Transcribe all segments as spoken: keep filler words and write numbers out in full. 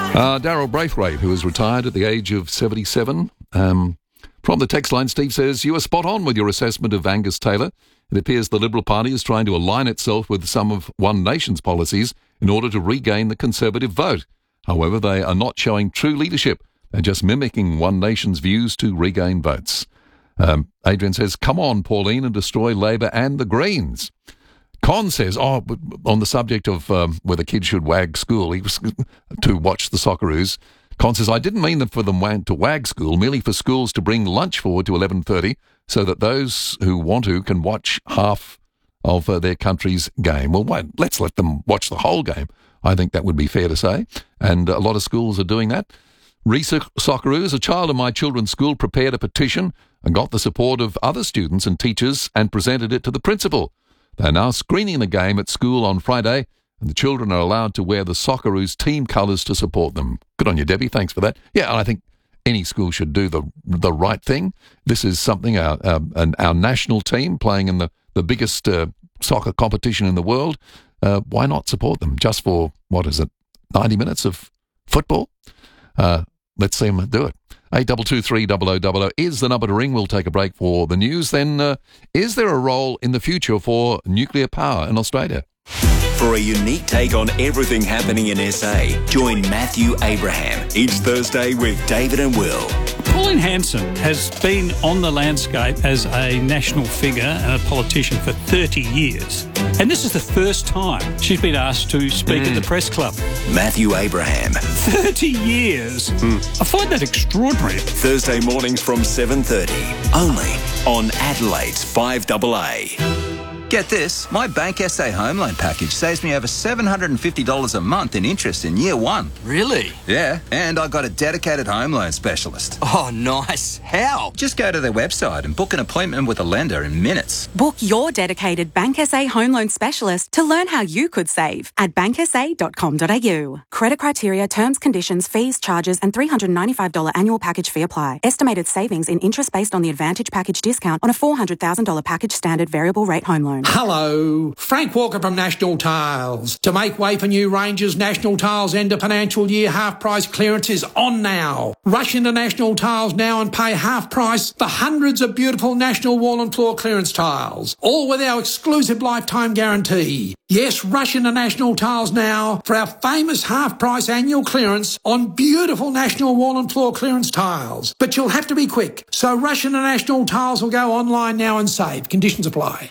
Uh, Daryl Braithwaite, who is retired at the age of seventy-seven. Um, from the text line, Steve says, you are spot on with your assessment of Angus Taylor. It appears the Liberal Party is trying to align itself with some of One Nation's policies in order to regain the Conservative vote. However, they are not showing true leadership. They're just mimicking One Nation's views to regain votes. Um, Adrian says, come on, Pauline, and destroy Labor and the Greens. Con says, oh, on the subject of um, whether kids should wag school, he was to watch the Socceroos. Con says, I didn't mean for them to wag school, merely for schools to bring lunch forward to eleven thirty so that those who want to can watch half of uh, their country's game. Well, wait, let's let them watch the whole game. I think that would be fair to say. And a lot of schools are doing that. Risa Socceroos, a child in my children's school, prepared a petition and got the support of other students and teachers and presented it to the principal. They're now screening the game at school on Friday, and the children are allowed to wear the Socceroos team colours to support them. Good on you, Debbie. Thanks for that. Yeah, I think any school should do the the right thing. This is something our our, our national team playing in the, the biggest uh, soccer competition in the world. Uh, why not support them just for, what is it, ninety minutes of football? Uh, let's see them do it. eight two two three zero zero zero zero is the number to ring. We'll take a break for the news. Then, uh, is there a role in the future for nuclear power in Australia? For a unique take on everything happening in S A, join Matthew Abraham each Thursday with David and Will. Pauline Hanson has been on the landscape as a national figure and a politician for thirty years. And this is the first time she's been asked to speak mm. at the press club. Matthew Abraham. thirty years. Mm. I find that extraordinary. Thursday mornings from seven thirty, only on Adelaide's five A A. Get this, my Bank S A home loan package saves me over seven hundred fifty dollars a month in interest in year one. Really? Yeah, and I got a dedicated home loan specialist. Oh, nice. How? Just go to their website and book an appointment with a lender in minutes. Book your dedicated Bank S A home loan specialist to learn how you could save at bank s a dot com dot a u. Credit criteria, terms, conditions, fees, charges and three hundred ninety-five dollars annual package fee apply. Estimated savings in interest based on the Advantage package discount on a four hundred thousand dollars package standard variable rate home loan. Hello, Frank Walker from National Tiles. To make way for new ranges, National Tiles end of financial year half price clearance is on now. Rush into National Tiles now and pay half price for hundreds of beautiful National wall and floor clearance tiles, all with our exclusive lifetime guarantee. Yes, rush into National Tiles now for our famous half price annual clearance on beautiful National wall and floor clearance tiles. But you'll have to be quick, so rush into National Tiles or go online now and save. Conditions apply.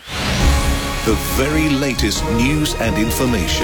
The very latest news and information.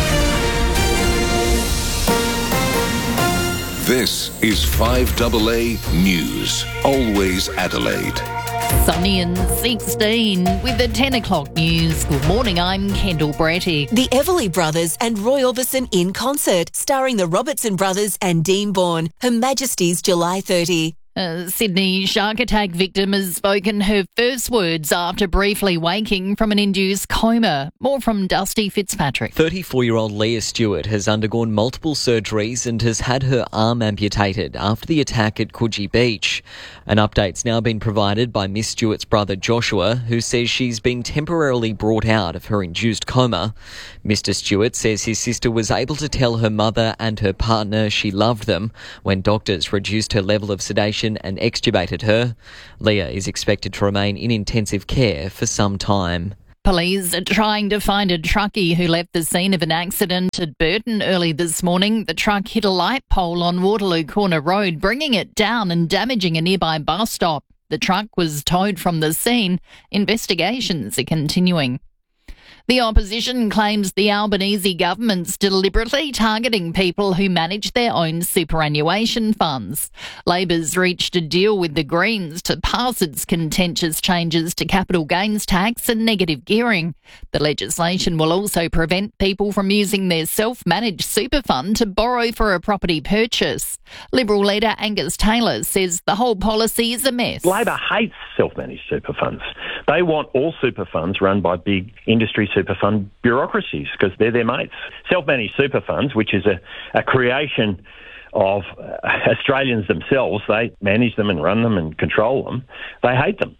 This is five A A News, always Adelaide. Sunny and sixteen with the ten o'clock news. Good morning, I'm Kendall Bratty. The Everly Brothers and Roy Orbison in concert, starring the Robertson Brothers and Dean Bourne. Her Majesty's July thirtieth. A Sydney shark attack victim has spoken her first words after briefly waking from an induced coma. More from Dusty Fitzpatrick. thirty-four-year-old Leah Stewart has undergone multiple surgeries and has had her arm amputated after the attack at Coogee Beach. An update's now been provided by Miss Stewart's brother Joshua, who says she's been temporarily brought out of her induced coma. Mister Stewart says his sister was able to tell her mother and her partner she loved them when doctors reduced her level of sedation and extubated her. Leah is expected to remain in intensive care for some time. Police are trying to find a truckie who left the scene of an accident at Burton early this morning. The truck hit a light pole on Waterloo Corner Road, bringing it down and damaging a nearby bus stop. The truck was towed from the scene. Investigations are continuing. The opposition claims the Albanese government's deliberately targeting people who manage their own superannuation funds. Labor's reached a deal with the Greens to pass its contentious changes to capital gains tax and negative gearing. The legislation will also prevent people from using their self-managed super fund to borrow for a property purchase. Liberal leader Angus Taylor says the whole policy is a mess. Labor hates self-managed super funds. They want all super funds run by big industry super fund bureaucracies because they're their mates. Self-managed super funds, which is a, a creation of uh, Australians themselves, they manage them and run them and control them. They hate them.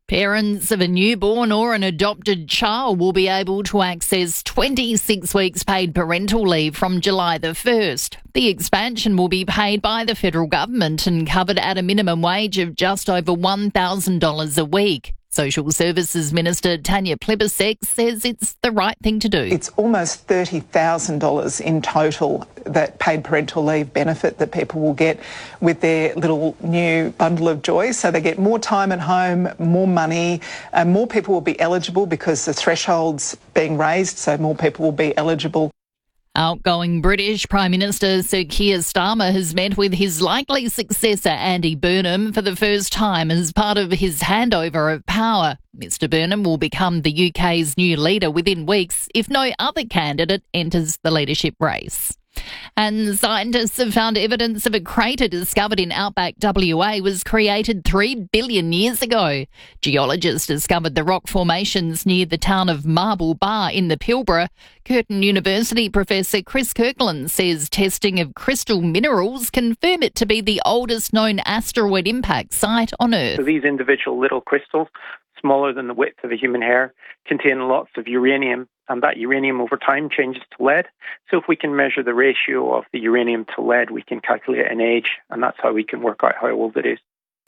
Parents of a newborn or an adopted child will be able to access twenty-six weeks paid parental leave from July the first. The expansion will be paid by the federal government and covered at a minimum wage of just over one thousand dollars a week. Social Services Minister Tanya Plibersek says it's the right thing to do. It's almost thirty thousand dollars in total, that paid parental leave benefit that people will get with their little new bundle of joy. So they get more time at home, more money, and more people will be eligible because the threshold's being raised, so more people will be eligible. Outgoing British Prime Minister Sir Keir Starmer has met with his likely successor Andy Burnham for the first time as part of his handover of power. Mr Burnham will become the U K's new leader within weeks if no other candidate enters the leadership race. And scientists have found evidence of a crater discovered in outback W A was created three billion years ago. Geologists discovered the rock formations near the town of Marble Bar in the Pilbara. Curtin University Professor Chris Kirkland says testing of crystal minerals confirm it to be the oldest known asteroid impact site on Earth. So these individual little crystals, smaller than the width of a human hair, contain lots of uranium, and that uranium over time changes to lead. So if we can measure the ratio of the uranium to lead, we can calculate an age, and that's how we can work out how old it is.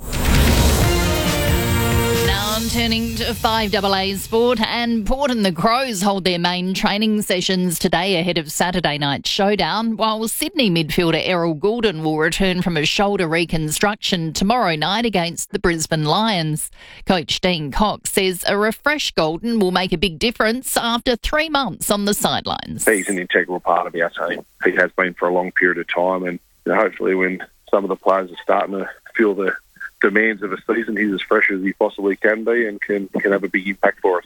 Now I'm turning to five A A sport, and Port and the Crows hold their main training sessions today ahead of Saturday night's showdown, while Sydney midfielder Errol Goulden will return from a shoulder reconstruction tomorrow night against the Brisbane Lions. Coach Dean Cox says a refreshed Goulden will make a big difference after three months on the sidelines. He's an integral part of our team. He has been for a long period of time, and you know, hopefully when some of the players are starting to feel the demands of a season, he's as fresh as he possibly can be and can, can have a big impact for us.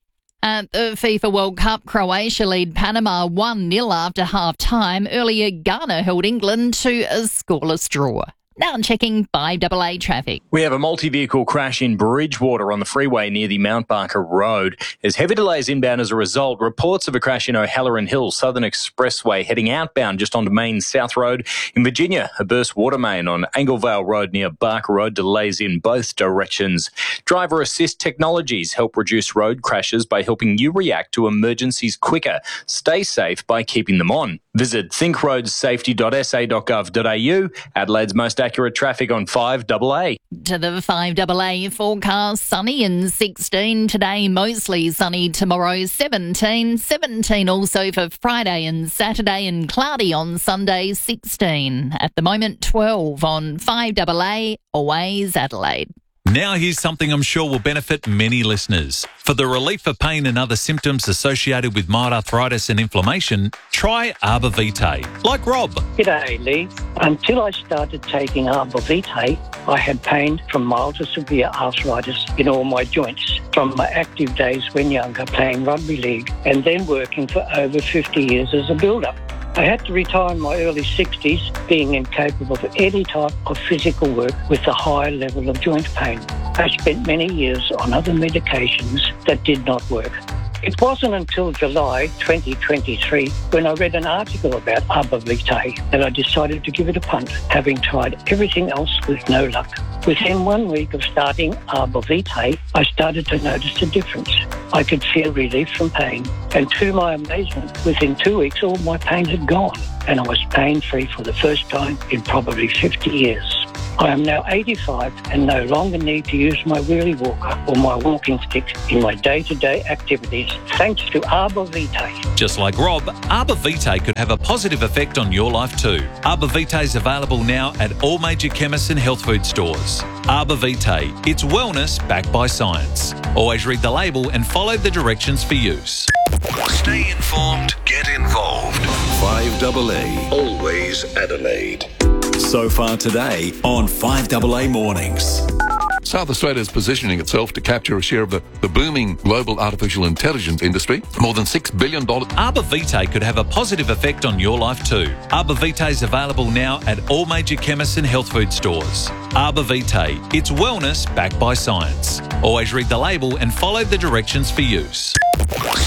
At the FIFA World Cup, Croatia lead Panama one nil after half-time. Earlier, Ghana held England to a scoreless draw. Now I'm checking five A A traffic. We have a multi-vehicle crash in Bridgewater on the freeway near the Mount Barker Road. There's heavy delays inbound as a result. Reports of a crash in O'Halloran Hill, Southern Expressway, heading outbound just onto Main South Road. In Virginia, a burst water main on Anglevale Road near Barker Road, delays in both directions. Driver assist technologies help reduce road crashes by helping you react to emergencies quicker. Stay safe by keeping them on. Visit think roads safety dot s a dot gov dot a u, Adelaide's most accurate traffic on five A A. To the five A A forecast, sunny and sixteen today, mostly sunny tomorrow, seventeen, seventeen also for Friday and Saturday, and cloudy on Sunday, sixteen. At the moment, twelve on five A A, always Adelaide. Now here's something I'm sure will benefit many listeners. For the relief of pain and other symptoms associated with mild arthritis and inflammation, try Arbor Vitae, like Rob. G'day, Lee. Until I started taking Arbor Vitae, I had pain from mild to severe arthritis in all my joints. From my active days when younger, playing rugby league, and then working for over fifty years as a builder. I had to retire in my early sixties, being incapable of any type of physical work with a high level of joint pain. I spent many years on other medications that did not work. It wasn't until July twenty twenty-three, when I read an article about Arbor Vitae, that I decided to give it a punt, having tried everything else with no luck. Within one week of starting Arbor Vitae, I started to notice a difference. I could feel relief from pain, and to my amazement, within two weeks all my pain had gone, and I was pain-free for the first time in probably fifty years. I am now eighty-five and no longer need to use my wheelie walker or my walking stick in my day-to-day activities, thanks to Arbor Vitae. Just like Rob, Arbor Vitae could have a positive effect on your life too. Arbor Vitae is available now at all major chemists and health food stores. Arbor Vitae, it's wellness backed by science. Always read the label and follow the directions for use. Stay informed, get involved. five A A, always Adelaide. So far today on five A A Mornings. South Australia is positioning itself to capture a share of the, the booming global artificial intelligence industry, more than six billion dollars. Arbor Vitae could have a positive effect on your life too. Arbor Vitae is available now at all major chemists and health food stores. Arbor Vitae, it's wellness backed by science. Always read the label and follow the directions for use.